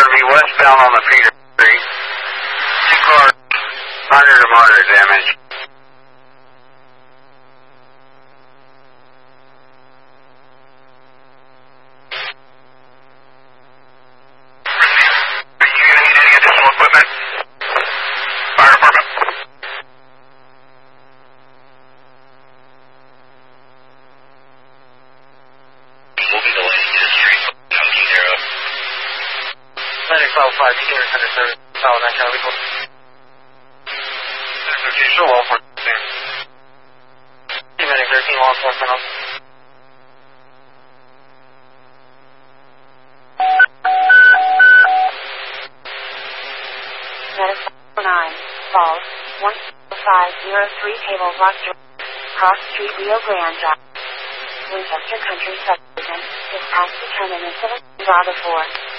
going to be westbound on the Peter Street. 2 cars, minor to moderate damage. Are you going to need any additional equipment? Fire department. We'll be delayed to the street. 17-0. Atlantic 505, Peter Center Service. Solid 9 Charlie. Center 2, show all for Atlantic 13, law enforcement. Medicine 9, Falls, 10503 Table Block Cross Street, Rio Grande Drive. Winchester Country Subdivision, is past the terminus of Bravo 4.